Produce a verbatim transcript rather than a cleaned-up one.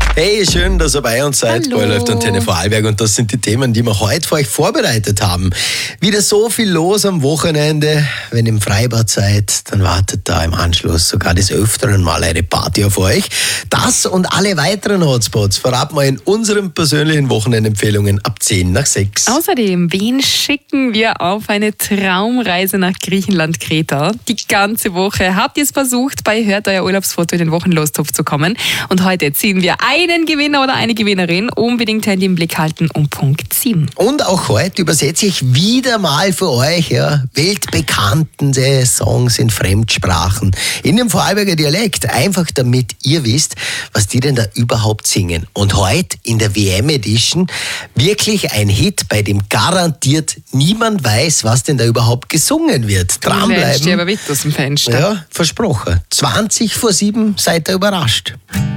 Hey, schön, dass ihr bei uns seid. Hallo. Ball läuft Antenne Vorarlberg und das sind die Themen, die wir heute für euch vorbereitet haben. Wieder so viel los am Wochenende. Wenn ihr im Freibad seid, dann wartet da im Anschluss sogar des Öfteren mal eine Party auf euch. Das und alle weiteren Hotspots verraten wir in unseren persönlichen Wochenendempfehlungen ab zehn nach sechs. Außerdem, wen schicken wir auf eine Traumreise nach Griechenland, Kreta? Die ganze Woche habt ihr es versucht, bei Hört euer Urlaubsfoto in den Wochenlostopf zu kommen. Und heute ziehen wir einen Gewinner oder eine Gewinnerin. Unbedingt Handy im Blick halten um Punkt sieben. Und auch heute übersetze ich wieder mal für euch ja, weltbekannte Songs in Fremdsprachen in dem Vorarlberger Dialekt. Einfach damit ihr wisst, was die denn da überhaupt singen. Und heute in der W M-Edition wirklich ein Hit, bei dem garantiert niemand weiß, was denn da überhaupt gesungen wird. Dranbleiben. Dranbleiben. aber mit aus dem Fenster. Ja, versprochen. zwanzig vor sieben seid ihr überrascht.